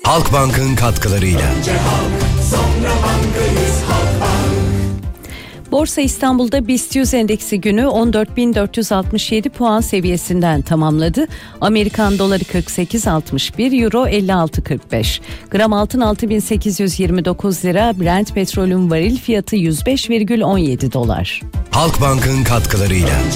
Halkbank'ın katkılarıyla. Önce halk, sonra bankayız, Halkbank. Borsa İstanbul'da BIST 100 endeksi günü 14.467 puan seviyesinden tamamladı. Amerikan doları 48.61, euro 56.45. Gram altın 6.829 lira, Brent petrolün varil fiyatı 105,17 dolar. Halkbank'ın katkılarıyla.